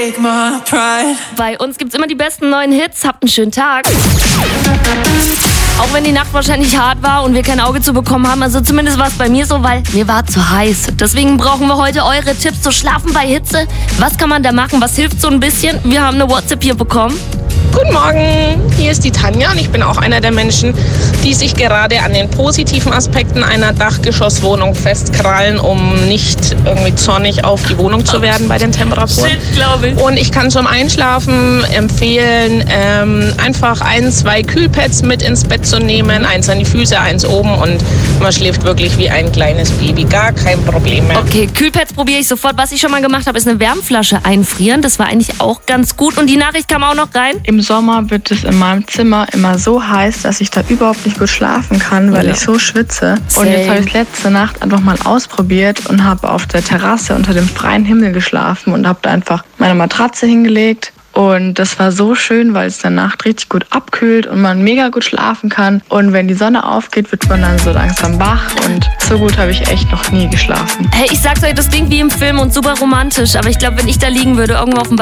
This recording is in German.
take my pride. Bei uns gibt's immer die besten neuen Hits. Habt einen schönen Tag. Auch wenn die Nacht wahrscheinlich hart war und wir kein Auge zu bekommen haben, also zumindest war es bei mir so, weil mir war zu heiß. Deswegen brauchen wir heute eure Tipps zu Schlafen bei Hitze. Was kann man da machen? Was hilft so ein bisschen? Wir haben eine WhatsApp hier bekommen. Guten Morgen, hier ist die Tanja und ich bin auch einer der Menschen, die sich gerade an den positiven Aspekten einer Dachgeschosswohnung festkrallen, um nicht irgendwie zornig auf die Wohnung zu werden bei den Temperaturen. Shit, glaube ich. Und ich kann zum Einschlafen empfehlen, einfach 1, 2 Kühlpads mit ins Bett zu nehmen, eins an die Füße, eins oben und man schläft wirklich wie ein kleines Baby, gar kein Problem mehr. Okay, Kühlpads probiere ich sofort. Was ich schon mal gemacht habe, ist eine Wärmflasche einfrieren. Das war eigentlich auch ganz gut. Und die Nachricht kam auch noch rein. Im Sommer wird es in meinem Zimmer immer so heiß, dass ich da überhaupt nicht gut schlafen kann, weil ich so schwitze. Und jetzt habe ich letzte Nacht einfach mal ausprobiert und habe auf der Terrasse unter dem freien Himmel geschlafen und habe da einfach meine Matratze hingelegt. Und das war so schön, weil es in der Nacht richtig gut abkühlt und man mega gut schlafen kann. Und wenn die Sonne aufgeht, wird man dann so langsam wach. Und so gut habe ich echt noch nie geschlafen. Hey, ich sag's euch, das klingt wie im Film und super romantisch. Aber ich glaube, wenn ich da liegen würde, irgendwo auf dem